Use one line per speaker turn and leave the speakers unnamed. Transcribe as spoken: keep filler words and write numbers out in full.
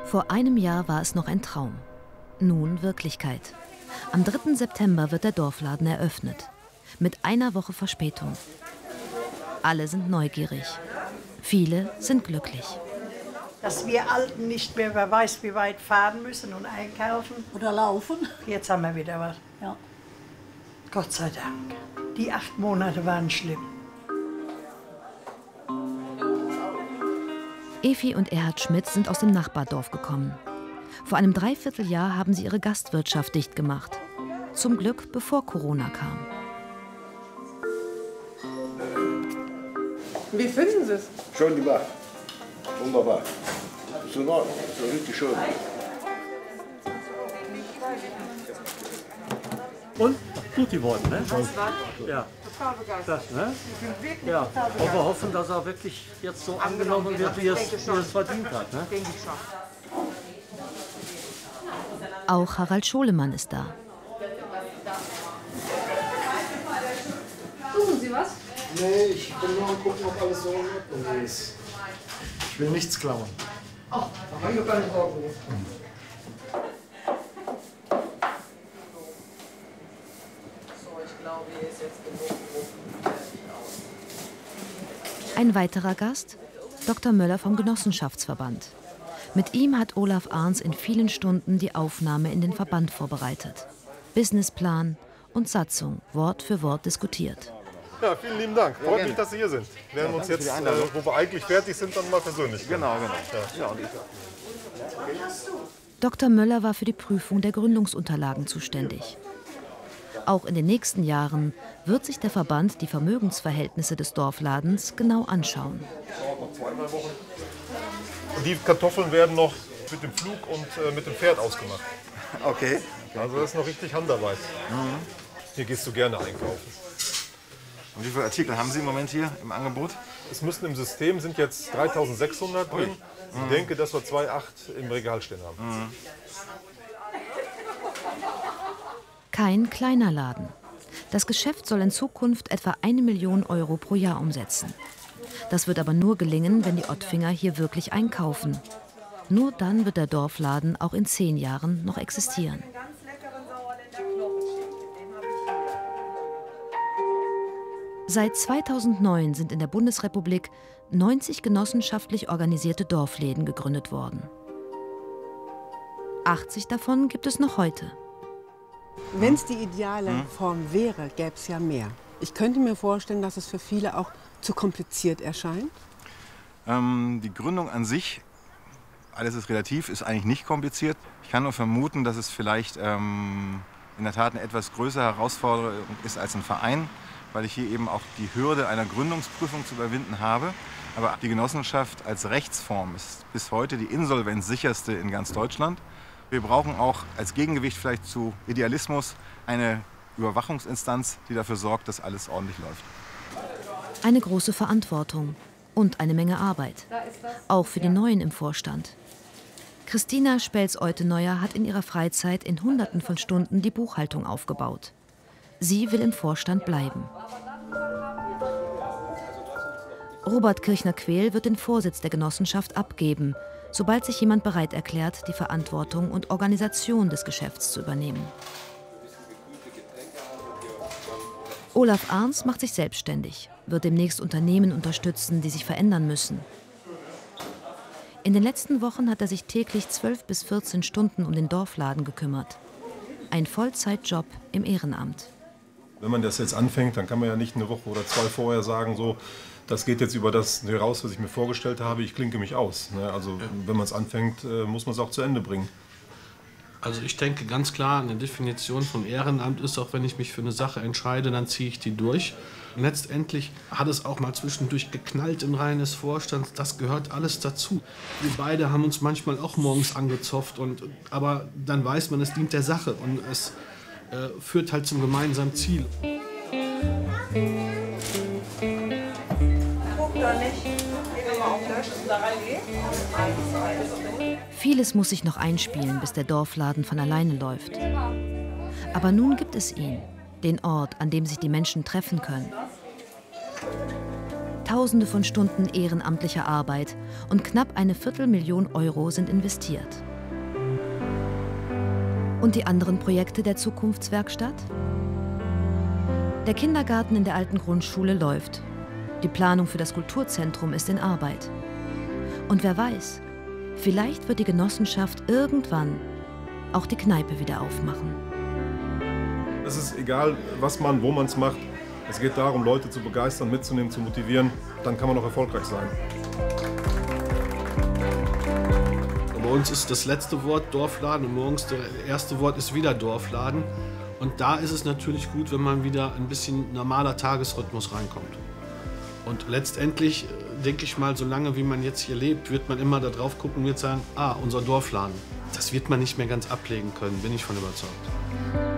Vor einem Jahr war es noch ein Traum. Nun Wirklichkeit. Am dritten September wird der Dorfladen eröffnet. Mit einer Woche Verspätung. Alle sind neugierig. Viele sind glücklich.
Dass wir Alten nicht mehr, wer weiß, wie weit fahren müssen und einkaufen.
Oder laufen.
Jetzt haben wir wieder was.
Ja.
Gott sei Dank. Die acht Monate waren schlimm.
Evi und Erhard Schmidt sind aus dem Nachbardorf gekommen. Vor einem Dreivierteljahr haben sie ihre Gastwirtschaft dicht gemacht. Zum Glück, bevor Corona kam.
Wie finden Sie es?
Schön gemacht. Wunderbar. Ist in Ordnung. Ist richtig schön.
Und? Gut geworden, ne?
Das war
Ja.
total begeistert.
Das, ne?
Ich bin wirklich
Ja.
total
Und
begeistert.
wir hoffen, dass er wirklich jetzt so angenommen wird, wie es, wie es verdient hat. Ne?
Denke ich schon.
Auch Harald Scholemann ist da.
Suchen Sie was?
Nee, ich bin nur am gucken, ob alles so in Ordnung ist. Ich will nichts klauen.
Ach, da haben wir gar nicht drauf. So, ich glaube, hier ist jetzt genug Druck.
Ein weiterer Gast? Doktor Möller vom Genossenschaftsverband. Mit ihm hat Olaf Arns in vielen Stunden die Aufnahme in den Verband vorbereitet. Businessplan und Satzung Wort für Wort diskutiert.
Ja, vielen lieben Dank. Freut mich, dass Sie hier sind. Wir werden uns jetzt, äh, wo wir eigentlich fertig sind, dann mal persönlich.
Genau, genau.
Ja.
Ja, und ich,
Doktor Möller war für die Prüfung der Gründungsunterlagen zuständig. Auch in den nächsten Jahren wird sich der Verband die Vermögensverhältnisse des Dorfladens genau anschauen.
Noch zwei, drei Wochen. Und die Kartoffeln werden noch mit dem Flug und äh, mit dem Pferd ausgemacht.
okay.
Also das ist noch richtig Handarbeit. Mhm. Hier gehst du gerne einkaufen.
Und wie viele Artikel haben Sie im Moment hier im Angebot?
Es müssen im System sind jetzt dreitausendsechshundert drin. Ich mhm. denke, dass wir zwei Komma acht im Regal stehen haben.
Mhm.
Kein kleiner Laden. Das Geschäft soll in Zukunft etwa eine Million Euro pro Jahr umsetzen. Das wird aber nur gelingen, wenn die Ottfinger hier wirklich einkaufen. Nur dann wird der Dorfladen auch in zehn Jahren noch existieren. Seit zweitausendneun sind in der Bundesrepublik neunzig genossenschaftlich organisierte Dorfläden gegründet worden. achtzig davon gibt es noch heute.
Wenn es die ideale Form wäre, gäbe es ja mehr. Ich könnte mir vorstellen, dass es für viele auch zu kompliziert erscheint.
Ähm, die Gründung an sich, alles ist relativ, ist eigentlich nicht kompliziert. Ich kann nur vermuten, dass es vielleicht ähm, in der Tat eine etwas größere Herausforderung ist als ein Verein, weil ich hier eben auch die Hürde einer Gründungsprüfung zu überwinden habe. Aber die Genossenschaft als Rechtsform ist bis heute die insolvenzsicherste in ganz Deutschland. Wir brauchen auch als Gegengewicht vielleicht zu Idealismus eine Überwachungsinstanz, die dafür sorgt, dass alles ordentlich läuft.
Eine große Verantwortung und eine Menge Arbeit. Auch für die Neuen im Vorstand. Christina Spelz-Euteneuer hat in ihrer Freizeit in Hunderten von Stunden die Buchhaltung aufgebaut. Sie will im Vorstand bleiben. Robert Kirchner-Quehl wird den Vorsitz der Genossenschaft abgeben, sobald sich jemand bereit erklärt, die Verantwortung und Organisation des Geschäfts zu übernehmen. Olaf Arns macht sich selbstständig, wird demnächst Unternehmen unterstützen, die sich verändern müssen. In den letzten Wochen hat er sich täglich zwölf bis vierzehn Stunden um den Dorfladen gekümmert. Ein Vollzeitjob im Ehrenamt.
Wenn man das jetzt anfängt, dann kann man ja nicht eine Woche oder zwei vorher sagen, so, das geht jetzt über das heraus, was ich mir vorgestellt habe, ich klinke mich aus. Also wenn man es anfängt, muss man es auch zu Ende bringen.
Also ich denke ganz klar, eine Definition von Ehrenamt ist, auch wenn ich mich für eine Sache entscheide, dann ziehe ich die durch. Und letztendlich hat es auch mal zwischendurch geknallt im Reihen des Vorstands, das gehört alles dazu. Wir beide haben uns manchmal auch morgens angezopft, und, aber dann weiß man, es dient der Sache und es äh, führt halt zum gemeinsamen Ziel.
Vieles muss sich noch einspielen, bis der Dorfladen von alleine läuft. Aber nun gibt es ihn, den Ort, an dem sich die Menschen treffen können. Tausende von Stunden ehrenamtlicher Arbeit und knapp eine Viertelmillion Euro sind investiert. Und die anderen Projekte der Zukunftswerkstatt? Der Kindergarten in der alten Grundschule läuft. Die Planung für das Kulturzentrum ist in Arbeit. Und wer weiß, vielleicht wird die Genossenschaft irgendwann auch die Kneipe wieder aufmachen.
Es ist egal, was man, wo man es macht. Es geht darum, Leute zu begeistern, mitzunehmen, zu motivieren. Dann kann man auch erfolgreich sein.
Bei uns ist das letzte Wort Dorfladen und morgens das erste Wort ist wieder Dorfladen. Und da ist es natürlich gut, wenn man wieder ein bisschen normaler Tagesrhythmus reinkommt. Und letztendlich, denke ich mal, solange wie man jetzt hier lebt, wird man immer da drauf gucken und wird sagen, ah, unser Dorfladen. Das wird man nicht mehr ganz ablegen können, bin ich von überzeugt.